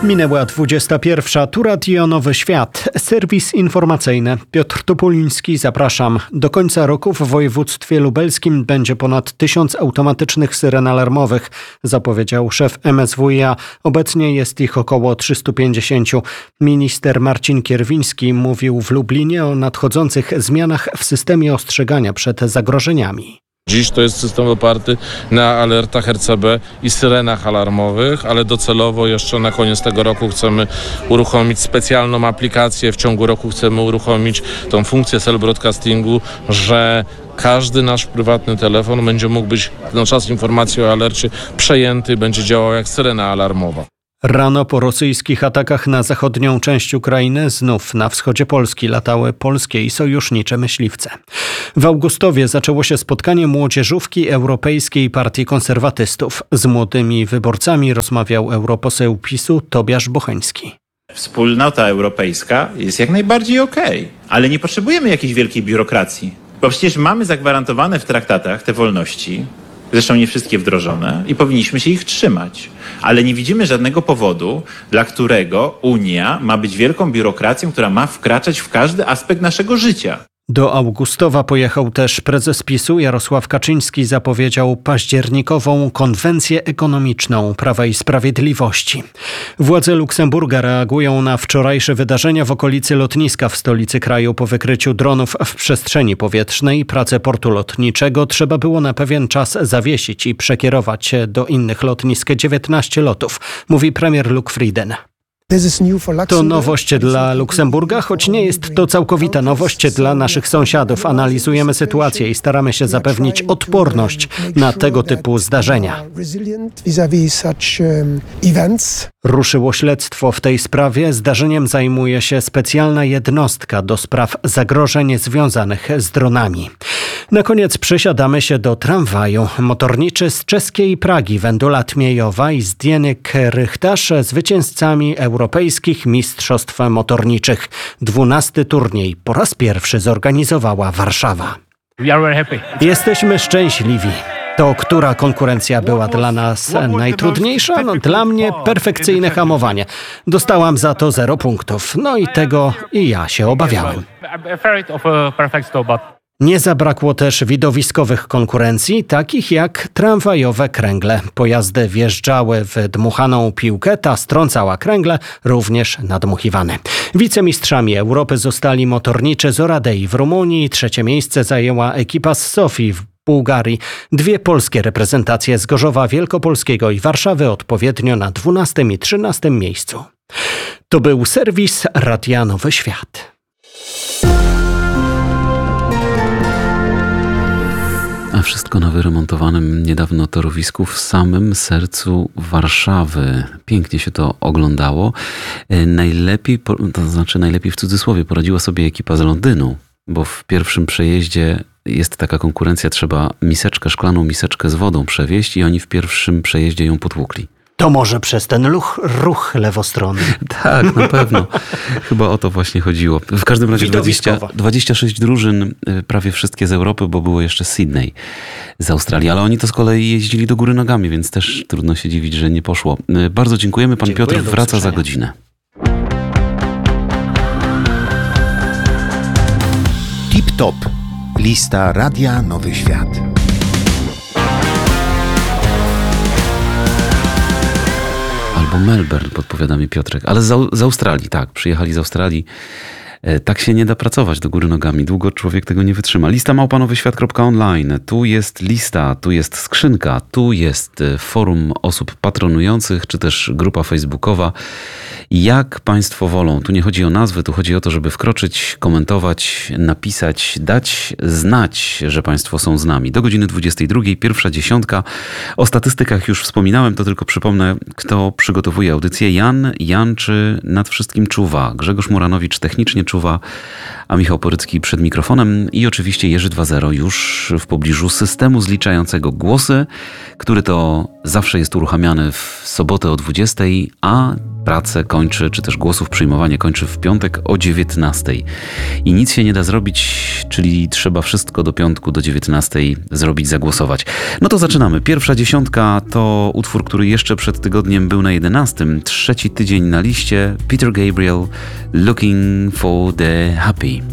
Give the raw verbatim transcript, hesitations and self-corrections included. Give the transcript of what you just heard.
Minęła dwudziesta pierwsza. Tu Radio Nowy Świat. Serwis informacyjny. Piotr Topuliński, zapraszam. Do końca roku w województwie lubelskim będzie ponad tysiąc automatycznych syren alarmowych, zapowiedział szef M S W i A. Obecnie jest ich około trzysta pięćdziesiąt. Minister Marcin Kierwiński mówił w Lublinie o nadchodzących zmianach w systemie ostrzegania przed zagrożeniami. Dziś to jest system oparty na alertach R C B i syrenach alarmowych, ale docelowo jeszcze na koniec tego roku chcemy uruchomić specjalną aplikację. W ciągu roku chcemy uruchomić tą funkcję cell broadcastingu, że każdy nasz prywatny telefon będzie mógł być na czas informacji o alercie przejęty, będzie działał jak syrena alarmowa. Rano po rosyjskich atakach na zachodnią część Ukrainy znów na wschodzie Polski latały polskie i sojusznicze myśliwce. W Augustowie zaczęło się spotkanie młodzieżówki Europejskiej Partii Konserwatystów. Z młodymi wyborcami rozmawiał europoseł PiSu Tobiasz Bocheński. Wspólnota europejska jest jak najbardziej okej, ale nie potrzebujemy jakiejś wielkiej biurokracji, bo przecież mamy zagwarantowane w traktatach te wolności, zresztą nie wszystkie wdrożone, i powinniśmy się ich trzymać. Ale nie widzimy żadnego powodu, dla którego Unia ma być wielką biurokracją, która ma wkraczać w każdy aspekt naszego życia. Do Augustowa pojechał też prezes PiSu Jarosław Kaczyński. Zapowiedział październikową konwencję ekonomiczną Prawa i Sprawiedliwości. Władze Luksemburga reagują na wczorajsze wydarzenia w okolicy lotniska w stolicy kraju. Po wykryciu dronów w przestrzeni powietrznej pracę portu lotniczego trzeba było na pewien czas zawiesić i przekierować do innych lotnisk dziewiętnaście lotów, mówi premier Luc Frieden. To nowość dla Luksemburga, choć nie jest to całkowita nowość dla naszych sąsiadów. Analizujemy sytuację i staramy się zapewnić odporność na tego typu zdarzenia. Ruszyło śledztwo w tej sprawie. Zdarzeniem zajmuje się specjalna jednostka do spraw zagrożeń związanych z dronami. Na koniec przesiadamy się do tramwaju. Motorniczy z czeskiej Pragi Wendula Tmiejowa i Zdeněk Rychtarz zwycięzcami europejskich mistrzostw motorniczych. Dwunasty turniej po raz pierwszy zorganizowała Warszawa. Jesteśmy szczęśliwi. To która konkurencja była dla nas najtrudniejsza? No, dla mnie perfekcyjne hamowanie. Dostałam za to zero punktów. No i tego i ja się obawiałem. Nie zabrakło też widowiskowych konkurencji, takich jak tramwajowe kręgle. Pojazdy wjeżdżały w dmuchaną piłkę, ta strącała kręgle, również nadmuchiwane. Wicemistrzami Europy zostali motorniczy z Oradei w Rumunii. Trzecie miejsce zajęła ekipa z Sofii w Bułgarii. Dwie polskie reprezentacje z Gorzowa Wielkopolskiego i Warszawy odpowiednio na dwunastym i trzynastym miejscu. To był serwis Radia Nowy Świat. A wszystko na wyremontowanym niedawno torowisku w samym sercu Warszawy. Pięknie się to oglądało. Najlepiej, to znaczy najlepiej w cudzysłowie, poradziła sobie ekipa z Londynu, bo w pierwszym przejeździe jest taka konkurencja, trzeba miseczkę, szklaną miseczkę z wodą przewieźć i oni w pierwszym przejeździe ją potłukli. To może przez ten ruch, ruch lewostronny. Tak, na pewno. Chyba o to właśnie chodziło. W każdym razie dwadzieścia, dwadzieścia sześć drużyn, prawie wszystkie z Europy, bo było jeszcze Sydney z Australii, ale oni to z kolei jeździli do góry nogami, więc też trudno się dziwić, że nie poszło. Bardzo dziękujemy. Pan Dziękuję, Piotr wraca za godzinę. Tip Top. Lista Radia Nowy Świat. Albo Melbourne, podpowiada mi Piotrek. Ale z, z Australii, tak. Przyjechali z Australii. E, tak się nie da pracować do góry nogami. Długo człowiek tego nie wytrzyma. Lista małpa nowy świat kropka online. Tu jest lista, tu jest skrzynka, tu jest forum osób patronujących, czy też grupa facebookowa. Jak Państwo wolą. Tu nie chodzi o nazwy, tu chodzi o to, żeby wkroczyć, komentować, napisać, dać znać, że Państwo są z nami. Do godziny dwudziestej drugiej, pierwsza dziesiątka. O statystykach już wspominałem, to tylko przypomnę, kto przygotowuje audycję. Jan Janczy nad wszystkim czuwa. Grzegorz Muranowicz technicznie czuwa, a Michał Porycki przed mikrofonem i oczywiście Jerzy dwa zero już w pobliżu systemu zliczającego głosy, który to zawsze jest uruchamiany w sobotę o dwudziestej, a pracę kończy, czy też głosów przyjmowanie kończy w piątek o dziewiętnastej. I nic się nie da zrobić, czyli trzeba wszystko do piątku do dziewiętnastej zrobić, zagłosować. No to zaczynamy. Pierwsza dziesiątka to utwór, który jeszcze przed tygodniem był na jedenastym. Trzeci tydzień na liście. Peter Gabriel, Looking for the Happy.